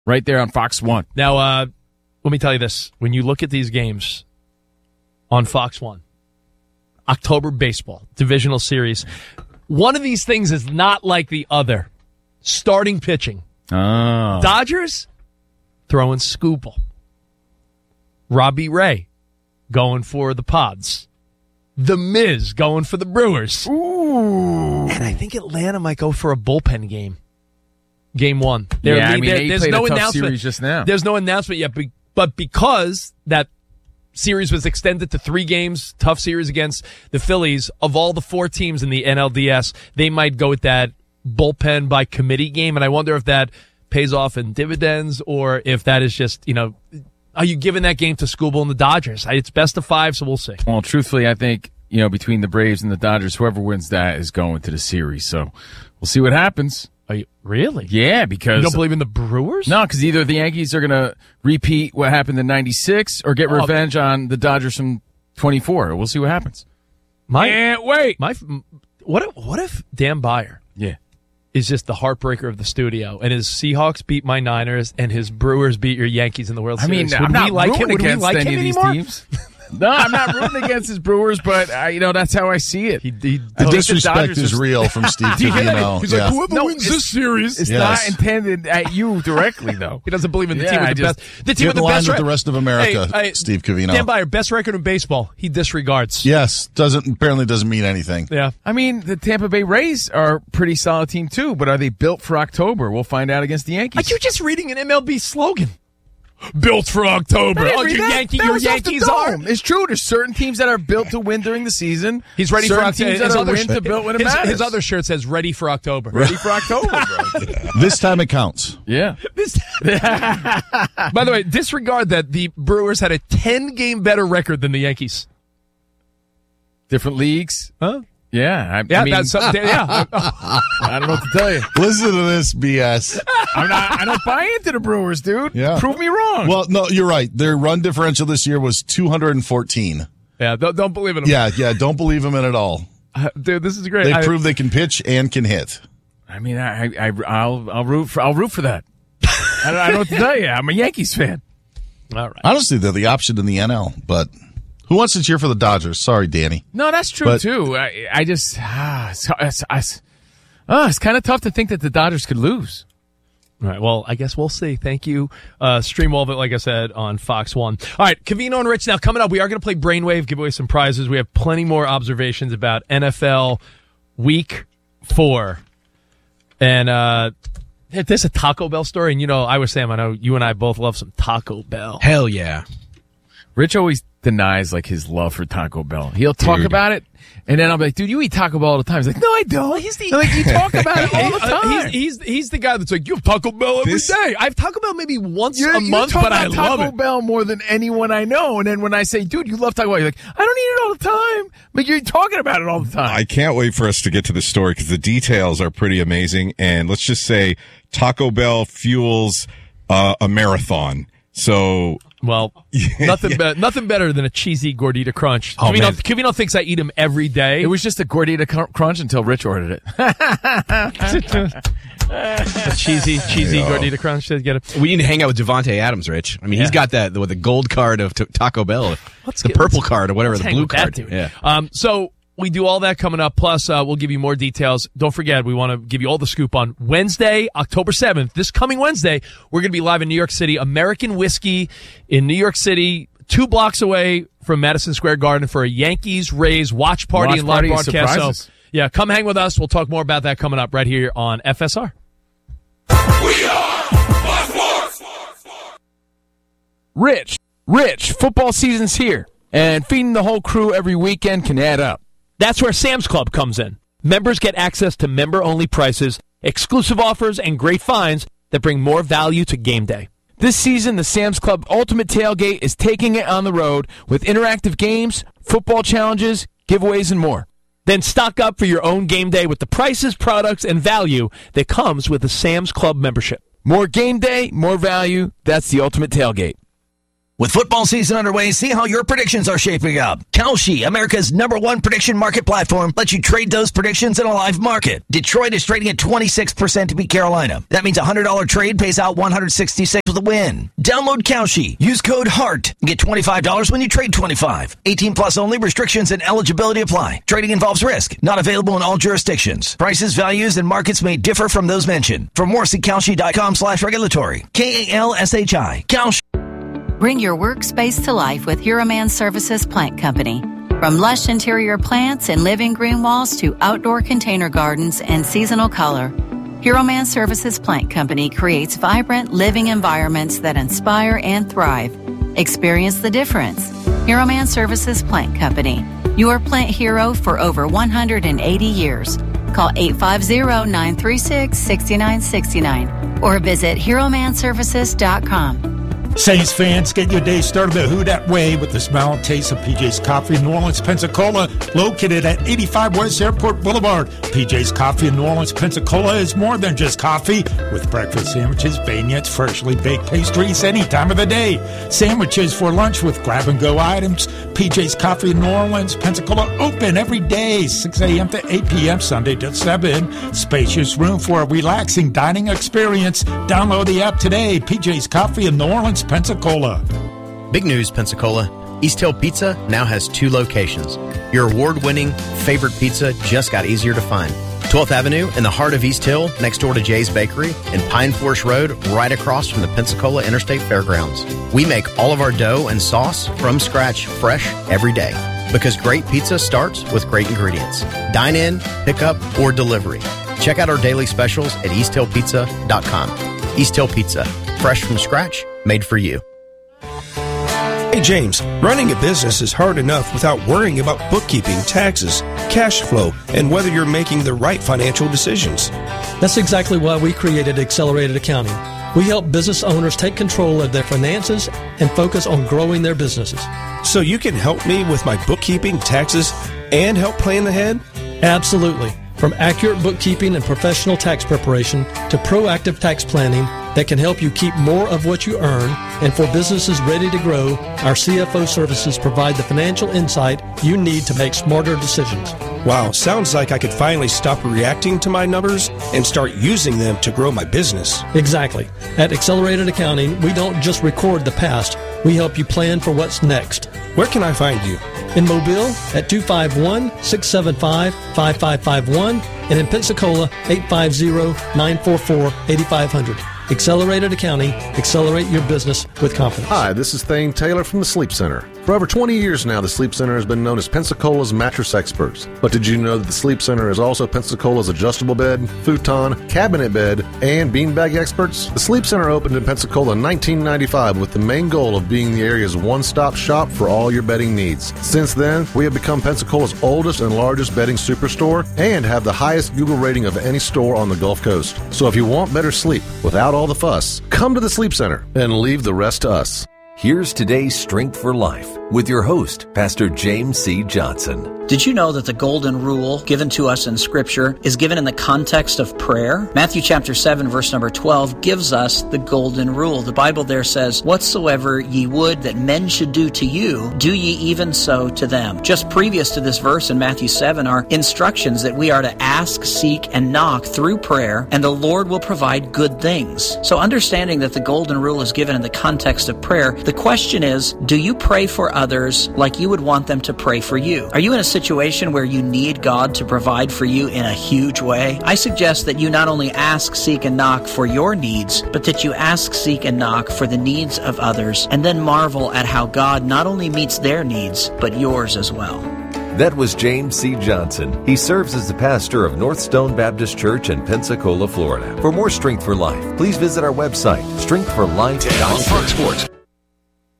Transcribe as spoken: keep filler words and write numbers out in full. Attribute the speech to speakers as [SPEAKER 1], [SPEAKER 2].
[SPEAKER 1] right there on Fox one.
[SPEAKER 2] Now, uh, let me tell you this. When you look at these games on Fox one, October baseball, divisional series, one of these things is not like the other. Starting pitching.
[SPEAKER 1] Oh.
[SPEAKER 2] Dodgers throwing Scooble. Robbie Ray going for the Pods. The Miz going for the Brewers.
[SPEAKER 1] Ooh.
[SPEAKER 2] And I think Atlanta might go for a bullpen game. Game one. They're
[SPEAKER 1] yeah,
[SPEAKER 2] lead,
[SPEAKER 1] I mean, they
[SPEAKER 2] there's
[SPEAKER 1] played
[SPEAKER 2] no
[SPEAKER 1] a tough
[SPEAKER 2] announcement.
[SPEAKER 1] series just now.
[SPEAKER 2] There's no announcement yet, but because that series was extended to three games, tough series against the Phillies, of all the four teams in the N L D S, they might go with that bullpen by committee game, and I wonder if that pays off in dividends or if that is just, you know, are you giving that game to Scooble and the Dodgers? It's best of five, so we'll see.
[SPEAKER 1] Well, truthfully, I think, you know, between the Braves and the Dodgers, whoever wins that is going to the series. So we'll see what happens.
[SPEAKER 2] Are you really?
[SPEAKER 1] Yeah, because
[SPEAKER 2] you don't believe in the Brewers?
[SPEAKER 1] No, because either the Yankees are going to repeat what happened in ninety-six or get
[SPEAKER 2] oh.
[SPEAKER 1] revenge on the Dodgers from twenty-four. We'll see what happens.
[SPEAKER 2] My,
[SPEAKER 1] Can't wait.
[SPEAKER 2] My, what if, what if Dan Beyer
[SPEAKER 1] yeah.
[SPEAKER 2] is just the heartbreaker of the studio, and his Seahawks beat my Niners, and his Brewers beat your Yankees in the World
[SPEAKER 1] I
[SPEAKER 2] Series?
[SPEAKER 1] mean,
[SPEAKER 2] Would
[SPEAKER 1] I'm not
[SPEAKER 2] we like
[SPEAKER 1] rooting
[SPEAKER 2] him? Would we
[SPEAKER 1] against
[SPEAKER 2] like
[SPEAKER 1] any
[SPEAKER 2] him
[SPEAKER 1] of these
[SPEAKER 2] anymore?
[SPEAKER 1] teams. No, I'm not rooting against his Brewers, but uh, you know that's how I see it.
[SPEAKER 2] He, he,
[SPEAKER 3] The
[SPEAKER 1] think
[SPEAKER 3] disrespect
[SPEAKER 1] the
[SPEAKER 3] is
[SPEAKER 1] are...
[SPEAKER 3] real from Steve Covino.
[SPEAKER 2] He's
[SPEAKER 3] yeah.
[SPEAKER 2] like, whoever
[SPEAKER 1] No,
[SPEAKER 2] wins this series,
[SPEAKER 1] It's
[SPEAKER 3] Yes.
[SPEAKER 1] not intended at you directly, though.
[SPEAKER 2] he doesn't believe in the
[SPEAKER 1] Yeah,
[SPEAKER 2] team with
[SPEAKER 1] I
[SPEAKER 2] the
[SPEAKER 1] just-
[SPEAKER 2] best. The team
[SPEAKER 3] Get
[SPEAKER 2] with
[SPEAKER 3] in
[SPEAKER 2] the
[SPEAKER 3] line
[SPEAKER 2] best
[SPEAKER 3] with
[SPEAKER 2] re-
[SPEAKER 3] the rest of America,
[SPEAKER 2] Hey, hey,
[SPEAKER 3] Steve Covino.
[SPEAKER 2] Dan Beyer, best record in baseball. He disregards.
[SPEAKER 3] Yes, doesn't apparently doesn't mean anything.
[SPEAKER 2] Yeah.
[SPEAKER 1] I mean, the Tampa Bay Rays are a pretty solid team too, but are they built for October? We'll find out against the Yankees.
[SPEAKER 2] Are you just reading an M L B slogan? Built for October.
[SPEAKER 1] I didn't
[SPEAKER 2] Oh,
[SPEAKER 1] read
[SPEAKER 2] your
[SPEAKER 1] that.
[SPEAKER 2] Yankee,
[SPEAKER 1] That
[SPEAKER 2] your
[SPEAKER 1] was off the
[SPEAKER 2] Yankees are.
[SPEAKER 1] dome. It's true. There's certain teams that are built to win during the season.
[SPEAKER 2] He's ready
[SPEAKER 1] certain
[SPEAKER 2] for October.
[SPEAKER 1] teams that
[SPEAKER 2] His
[SPEAKER 1] are
[SPEAKER 2] other,
[SPEAKER 1] win to build when it
[SPEAKER 2] his,
[SPEAKER 1] matters.
[SPEAKER 2] his other shirt says "Ready for October."
[SPEAKER 1] Ready for October, bro.
[SPEAKER 3] This time it counts.
[SPEAKER 1] Yeah.
[SPEAKER 2] This- By the way, disregard that the Brewers had a ten-game better record than the Yankees.
[SPEAKER 1] Different leagues.
[SPEAKER 2] Huh?
[SPEAKER 1] Yeah. I,
[SPEAKER 2] Yeah,
[SPEAKER 1] I mean,
[SPEAKER 2] that's something. Yeah.
[SPEAKER 1] I don't know what to tell you.
[SPEAKER 3] Listen to this B S.
[SPEAKER 1] I'm not. I don't buy into the Brewers, dude.
[SPEAKER 3] Yeah.
[SPEAKER 1] Prove me wrong.
[SPEAKER 3] Well, no, you're right. Their run differential this year was two hundred fourteen.
[SPEAKER 2] yeah. Don't, don't believe in him.
[SPEAKER 3] Yeah, yeah. Don't believe them in it all.
[SPEAKER 2] Uh, dude, this is great.
[SPEAKER 3] They
[SPEAKER 2] I-
[SPEAKER 3] proved they can pitch and can hit.
[SPEAKER 1] I mean, I, I, I'll, I'll root for, I'll root for that. I don't, I don't know what to tell you. I'm a Yankees fan.
[SPEAKER 2] All right.
[SPEAKER 3] Honestly, they're the option in the N L. But who wants to cheer for the Dodgers? Sorry, Danny.
[SPEAKER 1] No, that's true
[SPEAKER 3] But-
[SPEAKER 1] too. I, I just, ah, it's, it's, it's, oh, it's kind of tough to think that the Dodgers could lose.
[SPEAKER 2] All right, well, I guess we'll see. Thank you. Uh, stream all of it, like I said, on Fox one. All right, Covino and Rich, now coming up, we are going to play Brainwave, give away some prizes. We have plenty more observations about N F L Week four. And uh, there's a Taco Bell story, and you know, I was saying, I know you and I both love some Taco Bell.
[SPEAKER 4] Hell yeah.
[SPEAKER 1] Rich always denies like his love for Taco Bell. He'll talk
[SPEAKER 4] Dude.
[SPEAKER 1] about it, and then I'll be like, "Dude, you eat Taco Bell all the time." He's like, "No, I don't."
[SPEAKER 2] He's the-
[SPEAKER 1] I'm like, you talk about it all the
[SPEAKER 2] Uh,
[SPEAKER 1] time.
[SPEAKER 2] he's, he's he's the guy that's like, you have Taco Bell every
[SPEAKER 4] This-
[SPEAKER 2] day. I have Taco Bell maybe once
[SPEAKER 1] You're-
[SPEAKER 2] a
[SPEAKER 1] you
[SPEAKER 2] month,
[SPEAKER 1] talk
[SPEAKER 2] but I
[SPEAKER 1] about
[SPEAKER 2] love
[SPEAKER 1] Taco
[SPEAKER 2] it.
[SPEAKER 1] Bell more than anyone I know. And then when I say, "Dude, you love Taco Bell," you're like, "I don't eat it all the time." Like you're talking about it all the time.
[SPEAKER 5] I can't wait for us to get to the story because the details are pretty amazing. And let's just say Taco Bell fuels uh, a marathon. So
[SPEAKER 2] Well, nothing be- nothing better than a cheesy gordita crunch.
[SPEAKER 4] Oh,
[SPEAKER 2] Covino,
[SPEAKER 4] man.
[SPEAKER 2] Covino thinks I eat them every day.
[SPEAKER 1] It was just a gordita cr- crunch until Rich ordered it.
[SPEAKER 2] a cheesy, cheesy gordita crunch. Did get it?
[SPEAKER 4] We need to hang out with Devontae Adams, Rich. I mean,
[SPEAKER 2] Yeah.
[SPEAKER 4] he's got that with the gold card of t- Taco Bell,
[SPEAKER 2] Let's
[SPEAKER 4] the
[SPEAKER 2] get-
[SPEAKER 4] purple
[SPEAKER 2] let's-
[SPEAKER 4] card or whatever,
[SPEAKER 2] Let's
[SPEAKER 4] the
[SPEAKER 2] hang
[SPEAKER 4] blue
[SPEAKER 2] with
[SPEAKER 4] card.
[SPEAKER 2] That dude.
[SPEAKER 4] Yeah.
[SPEAKER 2] Um, so we do all that coming up. Plus, uh, we'll give you more details. Don't forget, we want to give you all the scoop on Wednesday, October seventh. This coming Wednesday, we're going to be live in New York City. American Whiskey in New York City, two blocks away from Madison Square Garden for a Yankees-Rays watch party
[SPEAKER 1] Watch
[SPEAKER 2] and live
[SPEAKER 1] party,
[SPEAKER 2] broadcast.
[SPEAKER 1] surprises.
[SPEAKER 2] So, yeah, come hang with us. We'll talk more about that coming up right here on F S R.
[SPEAKER 6] We are Fox Sports.
[SPEAKER 1] Rich, Rich, football season's here, and feeding the whole crew every weekend can add up.
[SPEAKER 2] That's where Sam's Club comes in. Members get access to member-only prices, exclusive offers, and great finds that bring more value to game day.
[SPEAKER 1] This season, the Sam's Club Ultimate Tailgate is taking it on the road with interactive games, football challenges, giveaways, and more.
[SPEAKER 2] Then stock up for your own game day with the prices, products, and value that comes with a Sam's Club membership.
[SPEAKER 1] More game day, more value. That's the Ultimate Tailgate.
[SPEAKER 7] With football season underway, see how your predictions are shaping up. Kalshi, America's number one prediction market platform, lets you trade those predictions in a live market. Detroit is trading at twenty-six percent to beat Carolina. That means a one hundred dollars trade pays out one hundred sixty-six with a win. Download Kalshi. Use code HEART. Get twenty-five dollars when you trade twenty-five. eighteen plus only. Restrictions and eligibility apply. Trading involves risk. Not available in all jurisdictions. Prices, values, and markets may differ from those mentioned. For more, see Kalshi.com slash regulatory. K A L S H I. Kalshi.
[SPEAKER 8] Bring your workspace to life with Hero Man Services Plant Company. From lush interior plants and living green walls to outdoor container gardens and seasonal color, Hero Man Services Plant Company creates vibrant living environments that inspire and thrive. Experience the difference. Hero Man Services Plant Company, your plant hero for over one hundred eighty years. Call eight five zero, nine three six, six nine six nine or visit hero man services dot com.
[SPEAKER 9] Saints fans, get your day started the Who Dat way with the smell and taste of P J's Coffee in New Orleans, Pensacola, located at eighty-five West Airport Boulevard. P J's Coffee in New Orleans, Pensacola is more than just coffee, with breakfast sandwiches, beignets, freshly baked pastries any time of the day. Sandwiches for lunch with grab-and-go items. P J's Coffee in New Orleans, Pensacola, open every day, six a.m. to eight p.m., Sunday to seven. Spacious room for a relaxing dining experience. Download the app today. P J's Coffee in New Orleans, Pensacola.
[SPEAKER 10] Big news, Pensacola. East Hill Pizza now has two locations. Your award-winning favorite pizza just got easier to find. twelfth Avenue in the heart of East Hill, next door to Jay's Bakery, and Pine Forest Road, right across from the Pensacola Interstate Fairgrounds. We make all of our dough and sauce from scratch, fresh every day. Because great pizza starts with great ingredients. Dine in, pick up, or delivery. Check out our daily specials at east hill pizza dot com. East Hill Pizza, fresh from scratch, made for you.
[SPEAKER 11] Hey James, running a business is hard enough without worrying about bookkeeping, taxes, cash flow, and whether you're making the right financial decisions.
[SPEAKER 12] That's exactly why we created Accelerated Accounting. We help business owners take control of their finances and focus on growing their businesses.
[SPEAKER 11] So you can help me with my bookkeeping, taxes, and help plan ahead?
[SPEAKER 12] Absolutely. From accurate bookkeeping and professional tax preparation to proactive tax planning that can help you keep more of what you earn, and for businesses ready to grow, our C F O services provide the financial insight you need to make smarter decisions.
[SPEAKER 11] Wow, sounds like I could finally stop reacting to my numbers and start using them to grow my business.
[SPEAKER 12] Exactly. At Accelerated Accounting, we don't just record the past, we help you plan for what's next.
[SPEAKER 11] Where can I find you?
[SPEAKER 12] In Mobile at two five one, six seven five, five five five one and in Pensacola eight five zero, nine four four, eight five zero zero. Accelerated Accounting. Accelerate your business with confidence.
[SPEAKER 13] Hi, this is Thane Taylor from the Sleep Center. For over twenty years now, the Sleep Center has been known as Pensacola's mattress experts. But did you know that the Sleep Center is also Pensacola's adjustable bed, futon, cabinet bed, and beanbag experts? The Sleep Center opened in Pensacola in nineteen ninety-five with the main goal of being the area's one-stop shop for all your bedding needs. Since then, we have become Pensacola's oldest and largest bedding superstore and have the highest Google rating of any store on the Gulf Coast. So if you want better sleep without all the fuss, come to the Sleep Center and leave the rest to us.
[SPEAKER 14] Here's today's Strength for Life with your host, Pastor James C. Johnson.
[SPEAKER 15] Did you know that the golden rule given to us in Scripture is given in the context of prayer? Matthew chapter seven, verse number twelve gives us the golden rule. The Bible there says, "Whatsoever ye would that men should do to you, do ye even so to them." Just previous to this verse in Matthew seven are instructions that we are to ask, seek, and knock through prayer, and the Lord will provide good things. So understanding that the golden rule is given in the context of prayer, the question is, do you pray for others like you would want them to pray for you? Are you in a situation where you need God to provide for you in a huge way? I suggest that you not only ask, seek, and knock for your needs, but that you ask, seek, and knock for the needs of others, and then marvel at how God not only meets their needs, but yours as well.
[SPEAKER 14] That was James C. Johnson. He serves as the pastor of North Stone Baptist Church in Pensacola, Florida. For more Strength for Life, please visit our website, strength for life dot com.